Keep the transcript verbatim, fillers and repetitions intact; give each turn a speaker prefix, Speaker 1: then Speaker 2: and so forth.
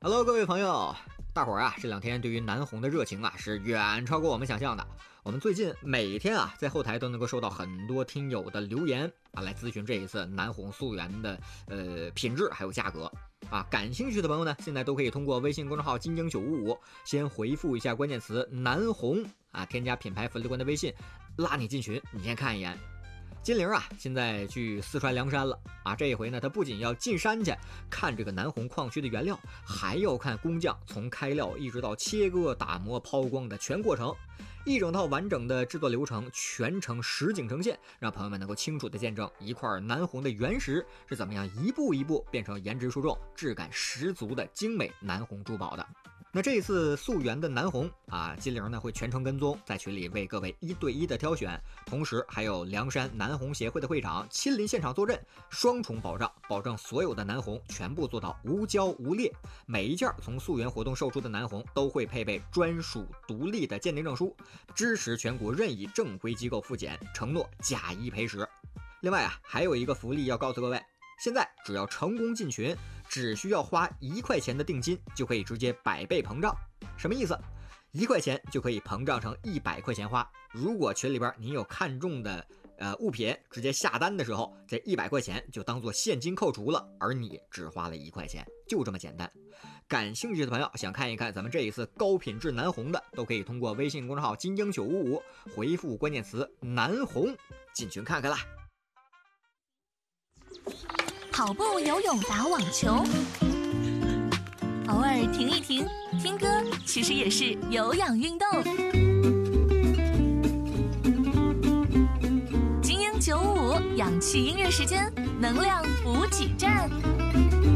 Speaker 1: Hello， 各位朋友，大伙儿啊，这两天对于南红的热情啊，是远超过我们想象的。我们最近每天啊，在后台都能够收到很多听友的留言啊，来咨询这一次南红溯源的呃品质还有价格啊。感兴趣的朋友呢，现在都可以通过微信公众号金鹰九五五，先回复一下关键词南红啊，添加品牌粉丝官的微信，拉你进群，你先看一眼。金玲啊，现在去四川凉山了啊！这一回呢，他不仅要进山去看这个南红矿区的原料，还要看工匠从开料一直到切割、打磨、抛光的全过程，一整套完整的制作流程，全程实景呈现，让朋友们能够清楚地见证一块南红的原石是怎么样一步一步变成颜值出众、质感十足的精美南红珠宝的。那这一次溯源的南红啊，金玲呢会全程跟踪，在群里为各位一对一的挑选，同时还有凉山南红协会的会长亲临现场坐镇，双重保障，保证所有的南红全部做到无胶无裂。每一件从溯源活动售出的南红都会配备专属独立的鉴定证书，支持全国任意正规机构复检，承诺假一赔十。另外啊，还有一个福利要告诉各位。现在只要成功进群，只需要花一块钱的定金，就可以直接百倍膨胀。什么意思？一块钱就可以膨胀成一百块钱花。如果群里边你有看中的呃物品，直接下单的时候，这一百块钱就当做现金扣除了，而你只花了一块钱，就这么简单。感兴趣的朋友想看一看咱们这一次高品质南红的，都可以通过微信公众号金鹰九五五回复关键词南红进群看看啦。
Speaker 2: 跑步、游泳、打网球，偶尔停一停，听歌其实也是有氧运动。金鹰九五五氧气音乐时间，能量补给站。